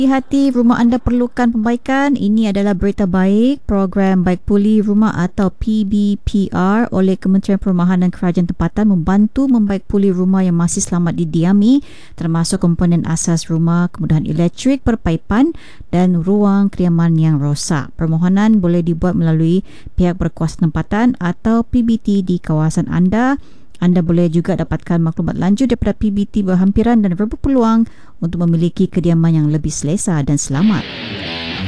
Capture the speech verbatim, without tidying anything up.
Hati rumah anda perlukan pembaikan. Ini adalah berita baik. Program Baik Pulih Rumah atau P B P R oleh Kementerian Perumahan dan Kerajaan Tempatan membantu membaik pulih rumah yang masih selamat didiami, termasuk komponen asas rumah, kemudahan elektrik, perpaipan dan ruang kediaman yang rosak. Permohonan boleh dibuat melalui pihak berkuasa tempatan atau P B T di kawasan anda. Anda boleh juga dapatkan maklumat lanjut daripada P B T berhampiran dan berpeluang untuk memiliki kediaman yang lebih selesa dan selamat.